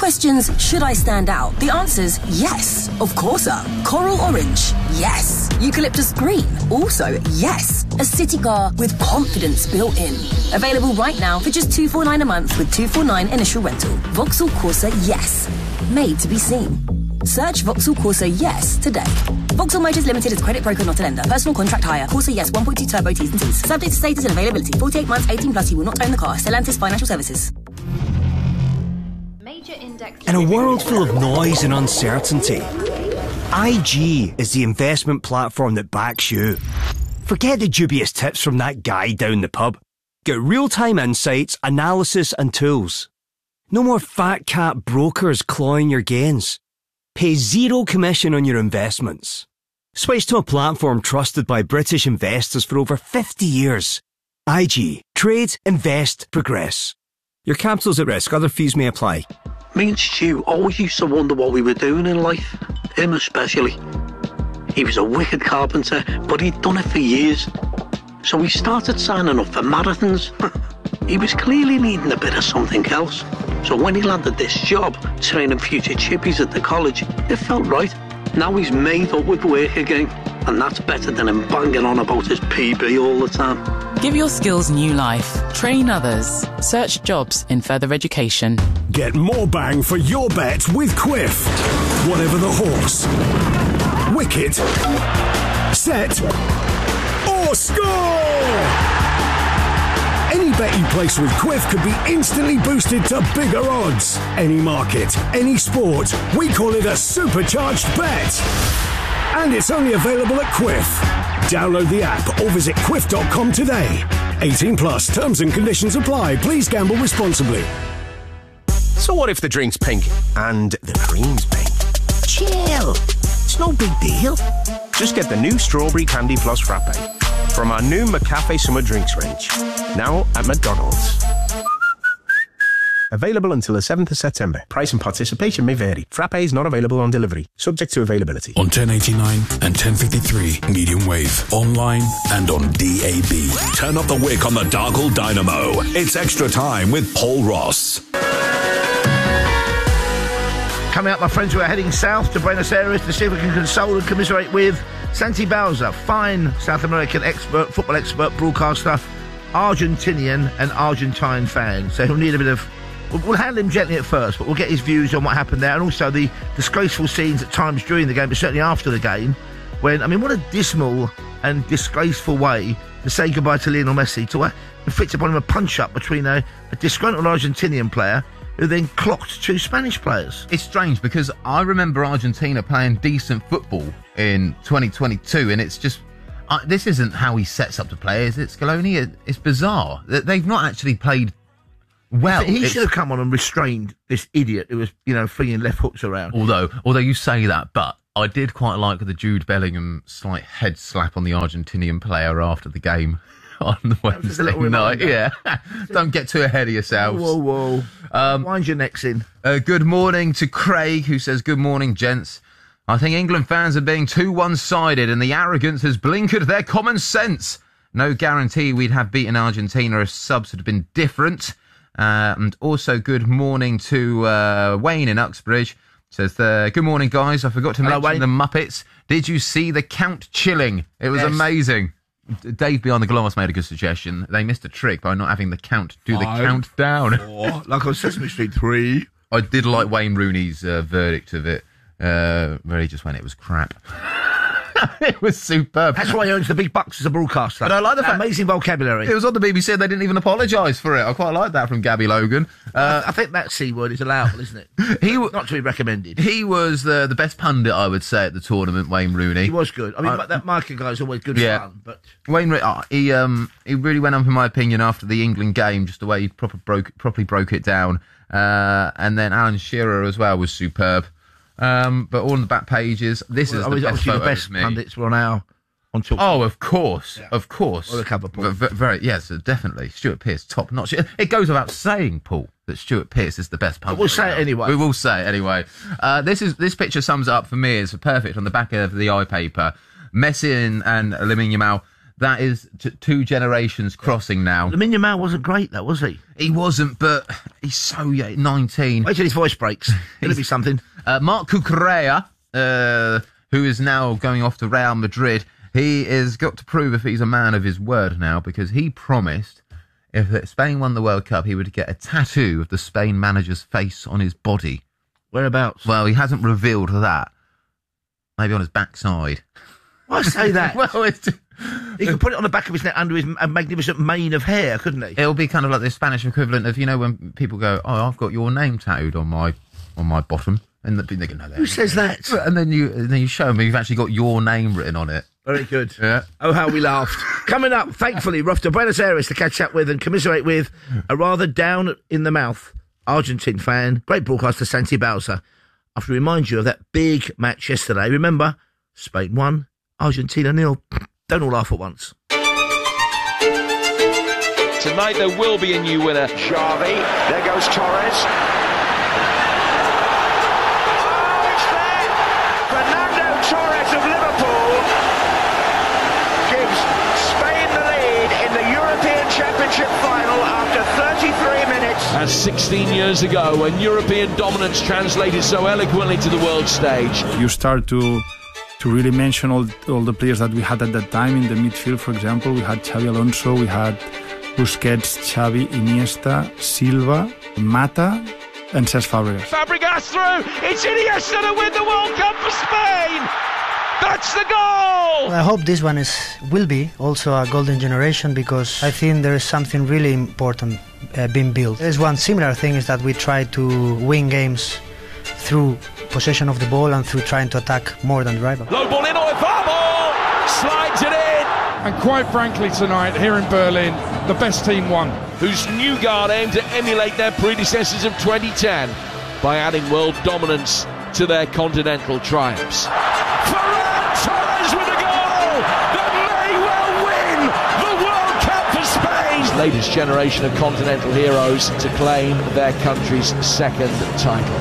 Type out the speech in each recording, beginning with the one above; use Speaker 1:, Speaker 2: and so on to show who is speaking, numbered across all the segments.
Speaker 1: questions, should I stand out? The answer's yes, of course. Coral orange, yes. Eucalyptus green, also yes. A city car with confidence built in. Available right now for just $249 a month with $249 initial rental. Vauxhall Corsa Yes. Made to be seen. Search Vauxhall Corsa Yes today. Vauxhall Motors Limited is credit broker, not a lender. Personal contract hire. Corsa Yes 1.2 turbo T's and C's. Subject to status and availability. 48 months, 18 plus. You will not own the car. Stellantis Financial Services.
Speaker 2: In a world full of noise and uncertainty, IG is the investment platform that backs you. Forget the dubious tips from that guy down the pub. Get real-time insights, analysis and tools. No more fat cat brokers clawing your gains. Pay zero commission on your investments. Switch to a platform trusted by British investors for over 50 years. IG. Trade, invest, progress. Your capital's at risk. Other fees may apply.
Speaker 3: Me and Stu always used to wonder what we were doing in life. Him especially. He was a wicked carpenter, but he'd done it for years. So we started signing up for marathons. He was clearly needing a bit of something else. So when he landed this job, training future chippies at the college, it felt right. Now he's made up with work again. And that's better than him banging on about his PB all the time.
Speaker 4: Give your skills new life. Train others. Search jobs in further education.
Speaker 5: Get more bang for your bet with Quiff. Whatever the horse. Wicket. Set. Or score! Any bet you place with Quiff could be instantly boosted to bigger odds. Any market, any sport, we call it a supercharged bet. And it's only available at Quiff. Download the app or visit quiff.com today. 18 plus, terms and conditions apply. Please gamble responsibly.
Speaker 6: So what if the drink's pink and the cream's pink? Chill. It's no big deal. Just get the new Strawberry Candy Floss Frappe from our new McCafe Summer Drinks range. Now at McDonald's. Available until the 7th of September. Price and participation may vary. Frappe is not available on delivery. Subject to availability.
Speaker 7: On 1089 and 1053 medium wave. Online and on DAB. Turn up the wick on the Dargle Dynamo. It's Extra Time with Paul Ross.
Speaker 8: Coming up, my friends, who are heading south to Buenos Aires to see if we can console and commiserate with Santi Bauza, fine South American expert, football expert, broadcaster, Argentinian and Argentine fan. So he'll need a bit of... We'll handle him gently at first, but we'll get his views on what happened there, and also the disgraceful scenes at times during the game, but certainly after the game, when, I mean, what a dismal and disgraceful way to say goodbye to Lionel Messi, to inflict upon him a punch-up between a disgruntled Argentinian player who then clocked two Spanish players.
Speaker 9: It's strange because I remember Argentina playing decent football in 2022, and it's just... this isn't how he sets up to play, is it, Scaloni? It's bizarre. They've not actually played well.
Speaker 8: He should have come on and restrained this idiot who was, flinging left hooks around.
Speaker 9: Although you say that, but I did quite like the Jude Bellingham slight head slap on the Argentinian player after the game on the Wednesday night. Yeah. Don't get too ahead of yourselves.
Speaker 8: Whoa. Wind your necks in.
Speaker 9: Good morning to Craig, who says, good morning, gents. I think England fans are being too one-sided and the arrogance has blinkered their common sense. No guarantee we'd have beaten Argentina if subs had been different. And also good morning to Wayne in Uxbridge. Says, good morning, guys. I forgot to mention
Speaker 8: Wayne.
Speaker 9: the Muppets. Did you see the Count chilling? It was amazing. Dave Beyond the Glass made a good suggestion. They missed a trick by not having the Count do the countdown.
Speaker 8: 4, like on Sesame Street 3.
Speaker 9: I did like Wayne Rooney's verdict of it, where he just went, it was crap. It was superb.
Speaker 8: That's why he earns the big bucks as a broadcaster.
Speaker 9: But I like the fact,
Speaker 8: amazing vocabulary.
Speaker 9: It was on the BBC and they didn't even apologise for it. I quite like that from Gabby Logan.
Speaker 8: I think that C word is allowable, isn't it? Not to be recommended.
Speaker 9: He was the best pundit, I would say, at the tournament, Wayne Rooney.
Speaker 8: He was good. I mean, that Micah guy is always good fun. But
Speaker 9: Wayne he really went up, in my opinion, after the England game, just the way he properly broke it down. And then Alan Shearer as well was superb. But all on the back pages, this is the best photo
Speaker 8: the best
Speaker 9: of me.
Speaker 8: pundits were on Talk.
Speaker 9: Oh, of course. Or
Speaker 8: the cover, Paul.
Speaker 9: Yes, definitely. Stuart Pearce, top notch. It goes without saying, Paul, that Stuart Pearce is the best pundit.
Speaker 8: But we'll say it anyway.
Speaker 9: We will say it anyway. This picture sums it up for me. It's perfect on the back of the iPaper. Messi and Lamine Yamal, that is two generations crossing now.
Speaker 8: Lamine Yamal wasn't great, though, was he?
Speaker 9: He wasn't, but he's so 19.
Speaker 8: Wait till his voice breaks. It'll be something.
Speaker 9: Marc Cucurella, who is now going off to Real Madrid, he has got to prove if he's a man of his word now, because he promised if Spain won the World Cup, he would get a tattoo of the Spain manager's face on his body.
Speaker 8: Whereabouts?
Speaker 9: Well, he hasn't revealed that. Maybe on his backside.
Speaker 8: Why say that?
Speaker 9: Well,
Speaker 8: he could put it on the back of his neck under his magnificent mane of hair, couldn't he?
Speaker 9: It'll be kind of like the Spanish equivalent of, when people go, "Oh, I've got your name tattooed on my bottom," and they go, "No,
Speaker 8: who says that?"
Speaker 9: And then you show them you've actually got your name written on it.
Speaker 8: Very good.
Speaker 9: Yeah.
Speaker 8: Oh, how we laughed. Coming up, thankfully, we're off to Buenos Aires to catch up with and commiserate with a rather down-in-the-mouth Argentine fan, great broadcaster Santi Bauza. I have to remind you of that big match yesterday. Remember, Spain 1, Argentina 0. Don't all laugh at once.
Speaker 10: Tonight there will be a new winner.
Speaker 11: Xavi, there goes Torres. Torres of Liverpool gives Spain the lead in the European Championship final after 33 minutes.
Speaker 10: As 16 years ago, when European dominance translated so eloquently to the world stage.
Speaker 12: You start to really mention all the players that we had at that time in the midfield. For example, we had Xabi Alonso, we had Busquets, Xavi, Iniesta, Silva, Mata, and Cesc Fabregas.
Speaker 10: Fabregas through. It's Iniesta to win the World Cup for Spain. That's the goal.
Speaker 13: I hope this one will be also a golden generation, because I think there is something really important being built. There's one similar thing, is that we try to win games through possession of the ball and through trying to attack more than the rival.
Speaker 10: Low ball in, Oyarzabal slides it in.
Speaker 14: And quite frankly tonight, here in Berlin, the best team won.
Speaker 10: Whose new guard aimed to emulate their predecessors of 2010 by adding world dominance to their continental triumphs. Ferran Torres with a goal that may well win the World Cup for Spain. Latest generation of continental heroes to claim their country's second title.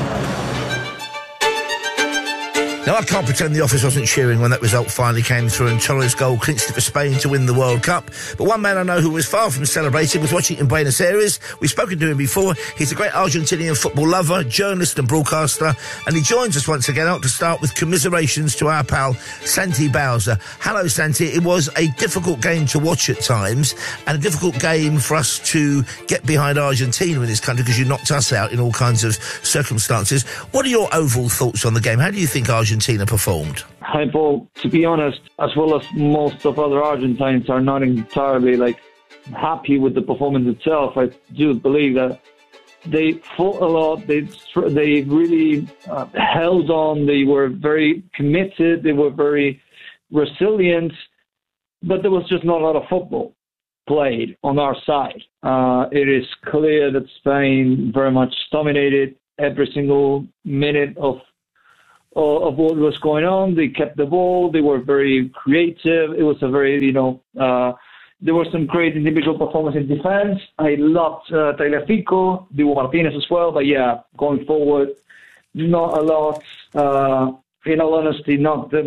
Speaker 8: Now, I can't pretend the office wasn't cheering when that result finally came through and Torres' goal clinched it for Spain to win the World Cup. But one man I know who was far from celebrating was watching in Buenos Aires. We've spoken to him before. He's a great Argentinian football lover, journalist and broadcaster, and he joins us once again out to start with commiserations to our pal, Santi Bauza. Hello, Santi. It was a difficult game to watch at times and a difficult game for us to get behind Argentina in this country because you knocked us out in all kinds of circumstances. What are your overall thoughts on the game? How do you think Argentina performed?
Speaker 15: Hi, Paul. To be honest, as well as most of other Argentines are not entirely happy with the performance itself, I do believe that they fought a lot. They really held on. They were very committed. They were very resilient. But there was just not a lot of football played on our side. It is clear that Spain very much dominated every single minute of what was going on. They kept the ball. They were very creative. It was a very, there were some great individual performance in defense. I loved Tagliafico, Dibu Martinez as well. But yeah, going forward, not a lot. In all honesty, not the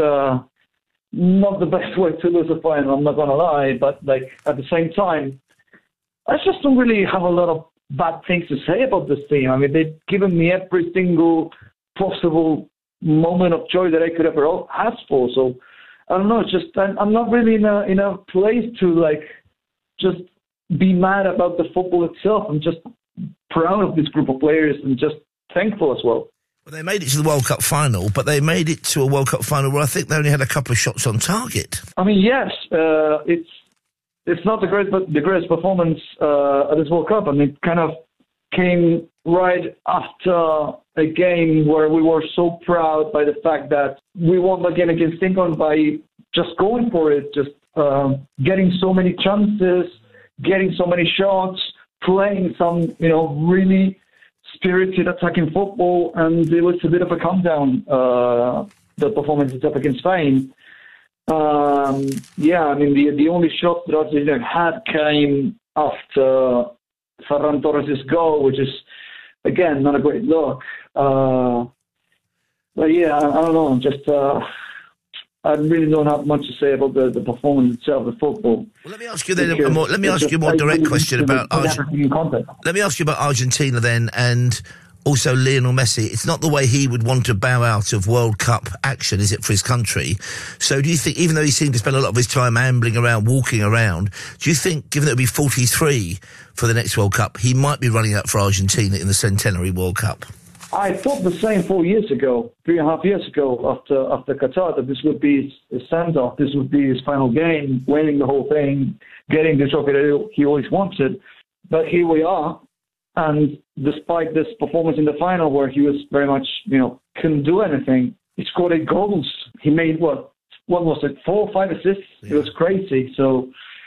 Speaker 15: best way to lose a final. I'm not gonna lie, but at the same time, I just don't really have a lot of bad things to say about this team. I mean, they've given me every single possible moment of joy that I could ever ask for. So I don't know. It's just I'm not really in a place to just be mad about the football itself. I'm just proud of this group of players and just thankful as well.
Speaker 8: Well, they made it to the World Cup final, but they made it to a World Cup final where I think they only had a couple of shots on target.
Speaker 15: I mean, yes, it's not the greatest performance at this World Cup, and it kind of came right after a game where we were so proud by the fact that we won again against England by just going for it, just getting so many chances, getting so many shots, playing some, really spirited attacking football, and it was a bit of a come down, the performance itself against Spain. Yeah, I mean, the only shot that Argentina had came after Ferran Torres' goal, which is, again, not a great look. But yeah, I don't know, just I really don't have much to say about the performance itself of football.
Speaker 8: Well, let me ask you then. Let me ask you a more direct question about Argentina. Let me ask you about Argentina then, and also Lionel Messi. It's not the way he would want to bow out of World Cup action, is it, for his country? So do you think, even though he seemed to spend a lot of his time ambling around, walking around, do you think, given that it'll be 43 for the next World Cup, he might be running out for Argentina in the Centenary World Cup?
Speaker 15: I thought the same 4 years ago, 3.5 years ago, after Qatar, that this would be his send-off, this would be his final game, winning the whole thing, getting the trophy that he always wanted. But here we are, and despite this performance in the final where he was very much, couldn't do anything, he scored 8 goals. He made, what was it, 4 or 5 assists? Yeah. It was crazy. So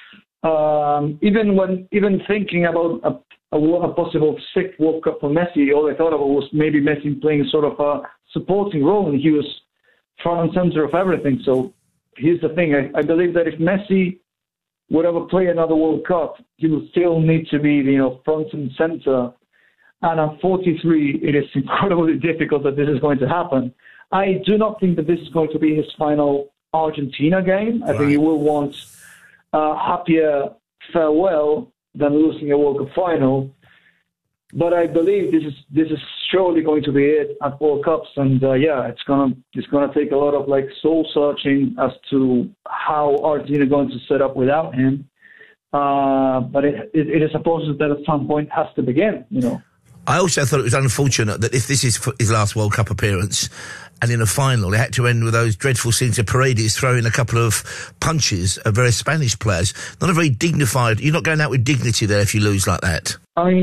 Speaker 15: even thinking about a possible 6th World Cup for Messi, all I thought of was maybe Messi playing sort of a supporting role, and he was front and center of everything. So here's the thing. I believe that if Messi would ever play another World Cup, he will still need to be, front and center. And at 43, it is incredibly difficult that this is going to happen. I do not think that this is going to be his final Argentina game. I think he will want a happier farewell than losing a World Cup final. But I believe this is surely going to be it at World Cups, and it's gonna take a lot of soul searching as to how Argentina is going to set up without him. But it is a process that at some point has to begin.
Speaker 8: I also thought it was unfortunate that if this is his last World Cup appearance, and in a final, it had to end with those dreadful scenes of Paredes throwing a couple of punches at various Spanish players. Not a very dignified... You're not going out with dignity there if you lose like that.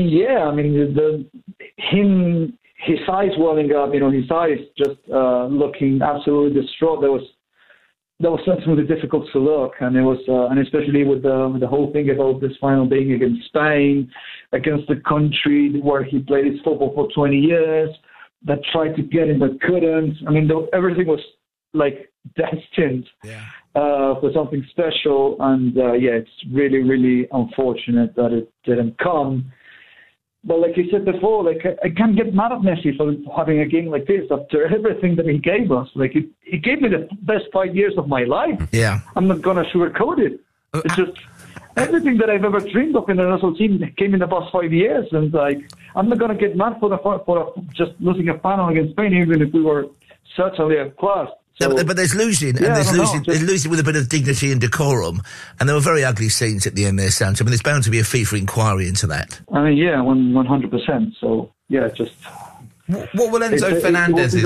Speaker 15: His eyes welling up, his eyes just looking absolutely distraught. That was certainly difficult to look, and it was, and especially with the whole thing about this final being against Spain, against the country where he played his football for 20 years, that tried to get him but couldn't. Everything was destined for something special, and it's really, really unfortunate that it didn't come. But like you said before, I can't get mad at Messi for having a game like this after everything that he gave us. He gave me the best 5 years of my life. Yeah, I'm not gonna sugarcoat it. It's just everything that I've ever dreamed of in the national team came in the past 5 years, and I'm not gonna get mad for just losing a final against Spain, even if we were certainly a class. So,
Speaker 8: but there's losing, and there's losing with a bit of dignity and decorum, and there were very ugly scenes at the end there, Sam. There's bound to be a FIFA inquiry into that.
Speaker 15: 100%. So, just...
Speaker 9: What will Enzo Fernandez's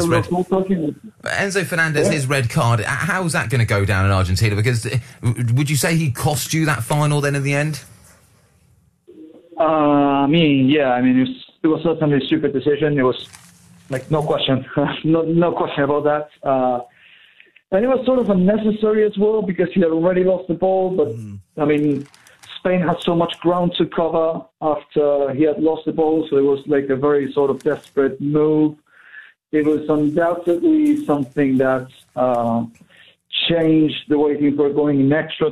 Speaker 9: red card, how's that going to go down in Argentina? Because would you say he cost you that final then in the end?
Speaker 15: It was certainly a stupid decision. It was no question, no question about that. And it was sort of unnecessary as well because he had already lost the ball. But Spain had so much ground to cover after he had lost the ball, so it was a very sort of desperate move. It was undoubtedly something that changed the way things were going in extra